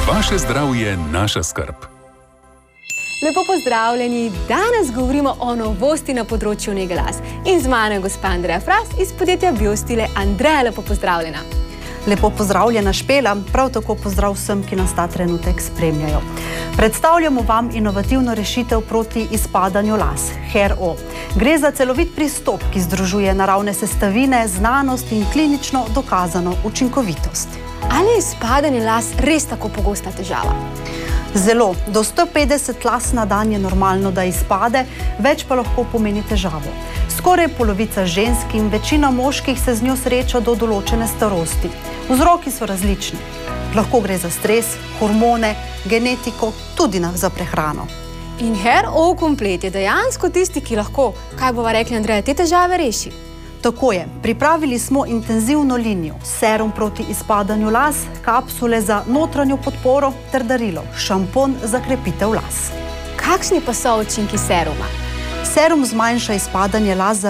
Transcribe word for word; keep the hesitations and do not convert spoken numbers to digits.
Vaše zdravje, naša skrb. Lepo pozdravljeni! Danes govorimo o novosti na področju nege las. In z mano je gospa Andreja Fras iz podjetja Biostile. Andreja, lepo pozdravljena. Lepo pozdravljena, Špela. Prav tako pozdrav vsem, ki nas ta trenutek spremljajo. Predstavljamo vam inovativno rešitev proti izpadanju las, Hair O. Gre za celovit pristop, ki združuje naravne sestavine, znanost in klinično dokazano učinkovitost. Ali je izpadanje las res tako pogosta težava? Zelo. Do sto petdeset las na dan je normalno, da izpade, več pa lahko pomeni težavo. Skoraj polovica žensk in večina moških se z njo sreča do določene starosti. Vzroki so različni. Lahko gre za stres, hormone, genetiko, tudi za prehrano. In Hair O komplet je dejansko tisti, ki lahko, kaj bova rekli, Andreja, te težave reši? Tako je. Pripravili smo intenzivno linijo, serum proti izpadanju las, kapsule za notranjo podporo ter darilo, šampon za krepitev las. Kakšni pa so učinki seruma? Serum zmanjša izpadanje las za